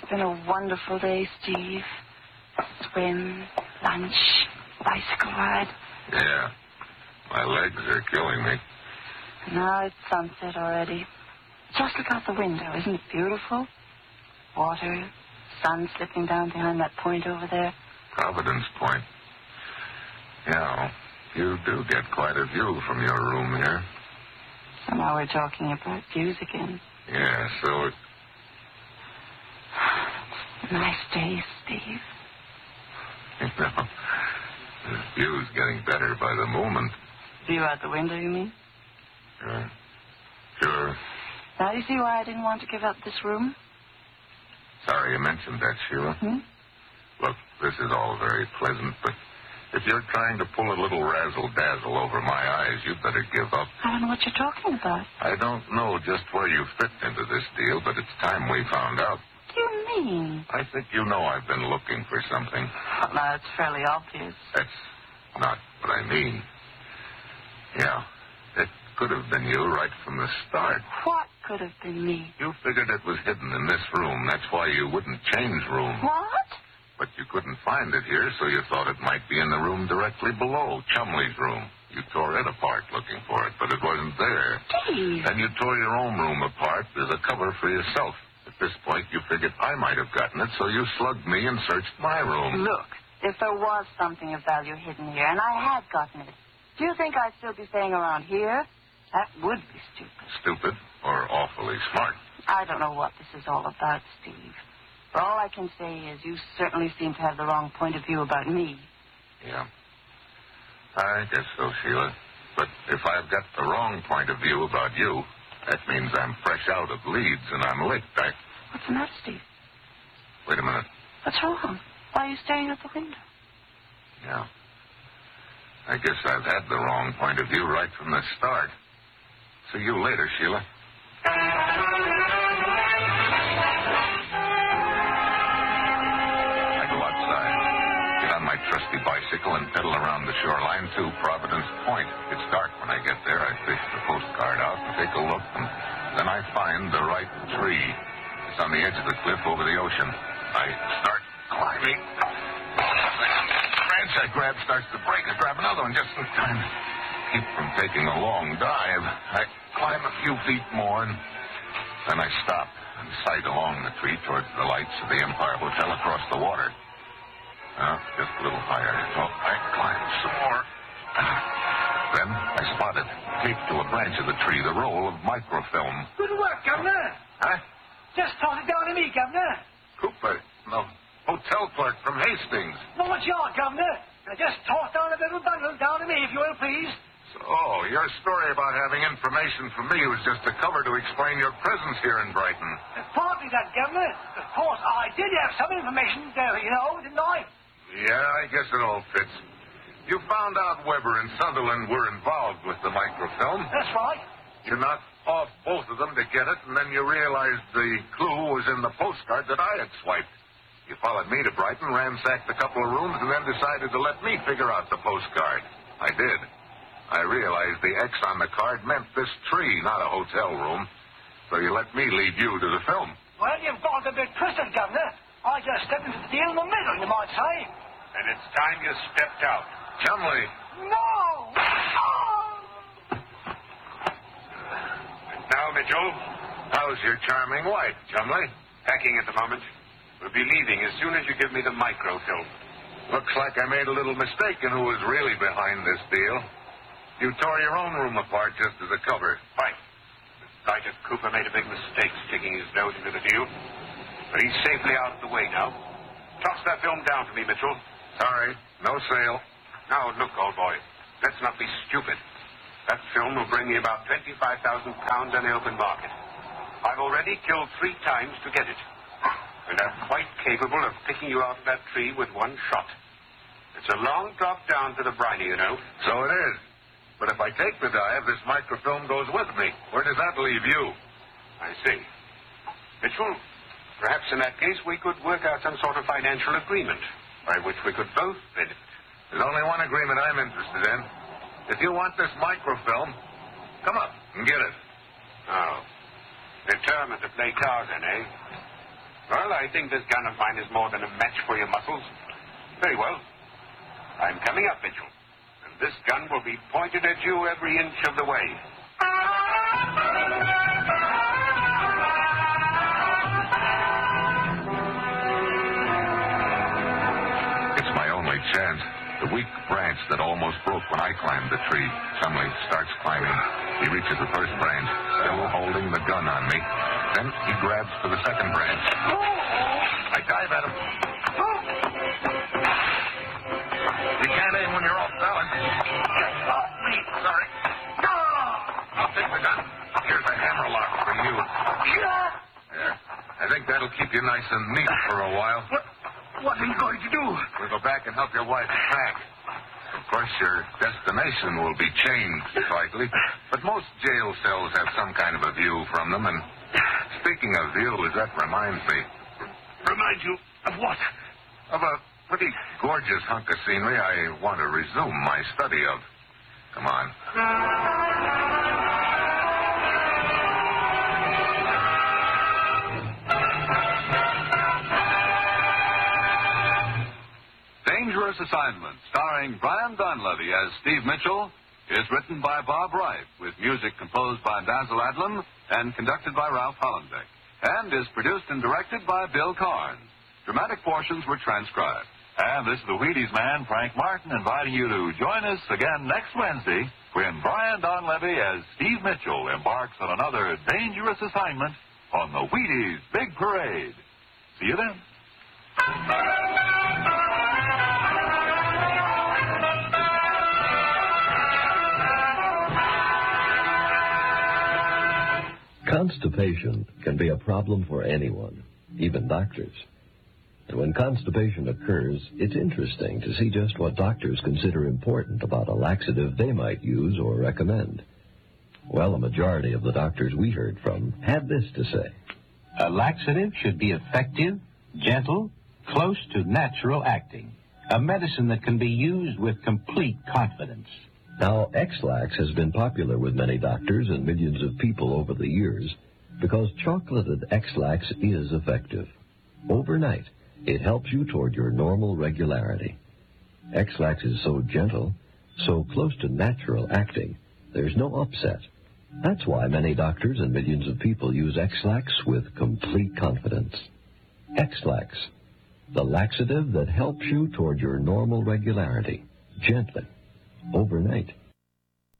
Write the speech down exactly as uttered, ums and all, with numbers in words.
It's been a wonderful day, Steve. Swim, lunch, bicycle ride. Yeah. My legs are killing me. Now it's sunset already. Just look out the window. Isn't it beautiful? Water, sun slipping down behind that point over there. Providence Point. Yeah, you do get quite a view from your room here. So now we're talking about views again. Yeah, so it... Nice day, Steve. You know, this view's getting better by the moment. View out the window, you mean? Sure. Sure. Now you see why I didn't want to give up this room? Sorry you mentioned that, Sheila. Hmm? Look, this is all very pleasant, but if you're trying to pull a little razzle-dazzle over my eyes, you'd better give up. I don't know what you're talking about. I don't know just where you fit into this deal, but it's time we found out. What do you mean? I think you know I've been looking for something. Well, now, it's fairly obvious. That's not what I mean. Yeah, it could have been you right from the start. What could have been me? You figured it was hidden in this room. That's why you wouldn't change room. What? But you couldn't find it here, so you thought it might be in the room directly below, Chumley's room. You tore it apart looking for it, but it wasn't there. Steve. Then you tore your own room apart as a cover for yourself. At this point, you figured I might have gotten it, so you slugged me and searched my room. Look, if there was something of value hidden here, and I had gotten it, do you think I'd still be staying around here? That would be stupid. Stupid or awfully smart? I don't know what this is all about, Steve. But all I can say is you certainly seem to have the wrong point of view about me. Yeah. I guess so, Sheila. But if I've got the wrong point of view about you, that means I'm fresh out of Leeds and I'm licked. I... What's the matter, Steve? Wait a minute. What's wrong? Why are you staring at the window? Yeah. I guess I've had the wrong point of view right from the start. See you later, Sheila. Trusty bicycle and pedal around the shoreline to Providence Point. It's dark when I get there. I fish the postcard out and take a look, and then I find the right tree. It's on the edge of the cliff over the ocean. I start climbing. The branch I grab starts to break. I grab another one just in time to keep from taking a long dive. I climb a few feet more, and then I stop and sight along the tree towards the lights of the Empire Hotel across the water. Uh, just a little higher. So I climbed some more. Then I spotted, taped to a branch of the tree, the roll of microfilm. Good work, Governor. Huh? Just toss it down to me, Governor. Cooper, no, hotel clerk from Hastings. No, it's your Governor. Now just toss down a little bundle down to me, if you will, please. So, your story about having information from me was just a cover to explain your presence here in Brighton. Uh, partly that, Governor. Of course, I did have some information there, you know, didn't I? Yeah, I guess it all fits. You found out Weber and Sutherland were involved with the microfilm. That's right. You knocked off both of them to get it, and then you realized the clue was in the postcard that I had swiped. You followed me to Brighton, ransacked a couple of rooms, and then decided to let me figure out the postcard. I did. I realized the X on the card meant this tree, not a hotel room. So you let me lead you to the film. Well, you've got a bit twisted, Governor. I just stepped into the deal in the middle, you might say. And it's time you stepped out. Chumley. No! Oh! And now, Mitchell, How's your charming wife, Chumley? packing at the moment. We'll be leaving as soon as you give me the microfilm. Looks like I made a little mistake in who was really behind this deal. You tore your own room apart just as a cover. Right. Sergeant Cooper made a big mistake sticking his nose into the deal. But he's safely out of the way now. Toss that film down to me, Mitchell. Sorry, no sale. Now, look, old boy. Let's not be stupid. That film will bring me about twenty-five thousand pounds on the open market. I've already killed three times to get it. And I'm quite capable of picking you out of that tree with one shot. It's a long drop down to the briny, you know. So it is. But if I take the dive, this microfilm goes with me. Where does that leave you? I see. Mitchell, perhaps in that case we could work out some sort of financial agreement by which we could both benefit. There's only one agreement I'm interested in. If you want this microfilm, come up and get it. Oh. Determined to play cards, then, eh? Well, I think this gun of mine is more than a match for your muscles. Very well. I'm coming up, Mitchell. And this gun will be pointed at you every inch of the way. It's my only chance. The weak branch that almost broke when I climbed the tree. Suddenly starts climbing. He reaches the first branch, still holding the gun on me. Then he grabs for the second branch. I dive at him. You can't aim when you're off balance. Oh, me, sorry. I'll take the gun. Here's a hammer lock for you. There. I think that'll keep you nice and neat for a while. What, what are you going to do? We'll go back and help your wife pack. Of course, your destination will be changed slightly, but most jail cells have some kind of a view from them, and speaking of views, that reminds me. Remind you of what? Of a pretty gorgeous hunk of scenery I want to resume my study of. Come on. Dangerous Assignment, starring Brian Donlevy as Steve Mitchell, is written by Bob Wright, with music composed by Basil Adlam and conducted by Ralph Hollenbeck, and is produced and directed by Bill Carnes. Dramatic portions were transcribed. And this is the Wheaties man, Frank Martin, inviting you to join us again next Wednesday when Brian Donlevy as Steve Mitchell embarks on another dangerous assignment on the Wheaties Big Parade. See you then. Constipation can be a problem for anyone, even doctors. And when constipation occurs, it's interesting to see just what doctors consider important about a laxative they might use or recommend. Well, a majority of the doctors we heard from had this to say. A laxative should be effective, gentle, close to natural acting. A medicine that can be used with complete confidence. Now, X-Lax has been popular with many doctors and millions of people over the years because chocolated X-Lax is effective. Overnight, it helps you toward your normal regularity. X-Lax is so gentle, so close to natural acting, there's no upset. That's why many doctors and millions of people use X-Lax with complete confidence. X-Lax, the laxative that helps you toward your normal regularity, gently, overnight.